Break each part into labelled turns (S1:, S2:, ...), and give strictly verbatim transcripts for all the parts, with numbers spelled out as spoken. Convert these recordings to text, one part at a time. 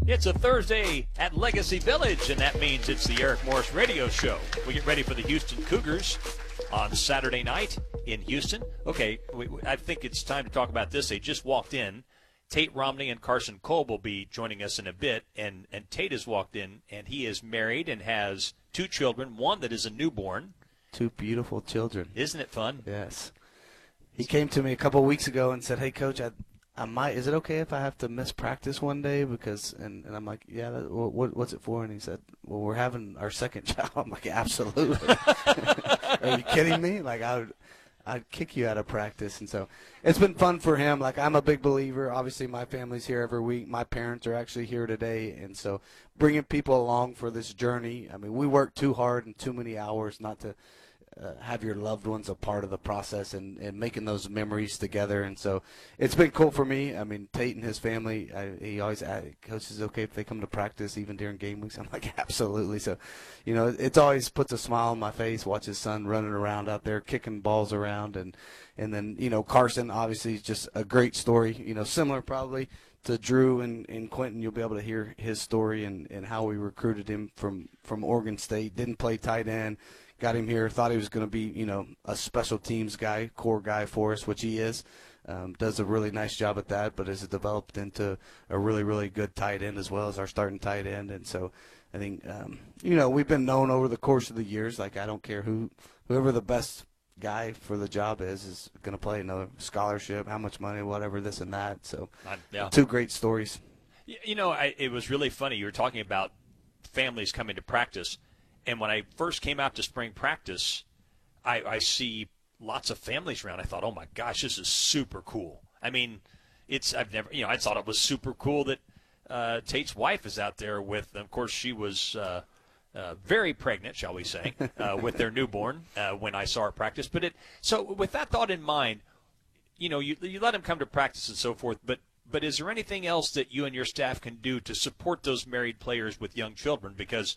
S1: It's a Thursday at Legacy Village, and that means it's the Eric Morris Radio Show. We get ready for the Houston Cougars on Saturday night in Houston. Okay, we, I think it's time to talk about this. They just walked in. Tate Romney and Carson Kolb will be joining us in a bit, and, and Tate has walked in, and he is married and has two children, one that is a newborn.
S2: Two beautiful children.
S1: Isn't it fun?
S2: Yes. He came to me a couple of weeks ago and said, hey, Coach, I, I might. Is it okay if I have to miss practice one day? Because and, and I'm like, yeah, that, what, what's it for? And he said, well, we're having our second child. I'm like, absolutely. Are you kidding me? Like, I would, I'd kick you out of practice. And so it's been fun for him. Like, I'm a big believer. Obviously, my family's here every week. My parents are actually here today. And so bringing people along for this journey. I mean, we work too hard and too many hours not to Uh, have your loved ones a part of the process and, and making those memories together. And so it's been cool for me. I mean, Tate and his family, I, he always asked, Coach, is it okay if they come to practice even during game weeks? I'm like, absolutely. So, you know, it's always puts a smile on my face, watch his son running around out there, kicking balls around. And, and then, you know, Carson obviously is just a great story, you know, similar probably to Drew and, and Quentin. You'll be able to hear his story and, and how we recruited him from, from Oregon State. Didn't play tight end. Got him here, thought he was going to be, you know, a special teams guy, core guy for us, which he is. Um, does a really nice job at that, but has developed into a really, really good tight end as well as our starting tight end. And so I think, um, you know, we've been known over the course of the years, like I don't care who, whoever the best guy for the job is, is going to play another scholarship, how much money, whatever, this and that. So
S1: yeah.
S2: Two great stories.
S1: You know, I, it was really funny. You were talking about families coming to practice. And when I first came out to spring practice, I, I see lots of families around. I thought, oh, my gosh, this is super cool. I mean, it's I've never, you know, I thought it was super cool that uh, Tate's wife is out there with, of course, she was uh, uh, very pregnant, shall we say, uh, with their newborn uh, when I saw her practice. But it, so with that thought in mind, you know, you, you let them come to practice and so forth, but But is there anything else that you and your staff can do to support those married players with young children? Because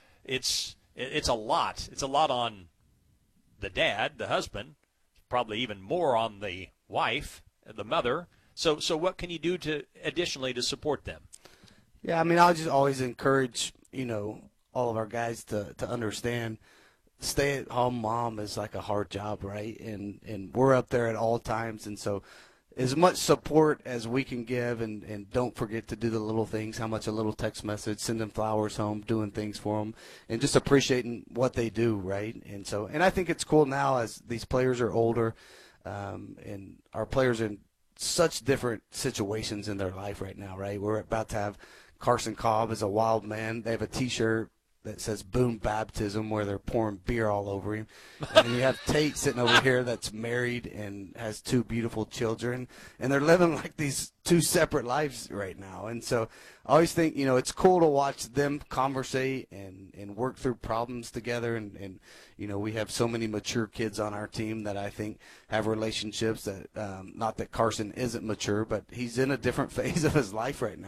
S1: it's it's a lot. It's a lot on the dad, the husband, probably even more on the wife, the mother. So so what can you do to additionally to support them?
S2: Yeah, I mean, I'll just always encourage, you know, all of our guys to, to understand stay-at-home mom is like a hard job, right? And and we're up there at all times, and so as much support as we can give, and, and don't forget to do the little things, how much a little text message, sending flowers home, doing things for them, and just appreciating what they do, right? And so, and I think it's cool now as these players are older, um, and our players are in such different situations in their life right now, right? We're about to have Carson Kolb as a wild man. They have a T-shirt that says Boom Baptism, where they're pouring beer all over him. And you have Tate sitting over here that's married and has two beautiful children, and they're living like these two separate lives right now. And so I always think, you know, it's cool to watch them conversate and, and work through problems together. And, and, you know, we have so many mature kids on our team that I think have relationships that, um, not that Carson isn't mature, but he's in a different phase of his life right now.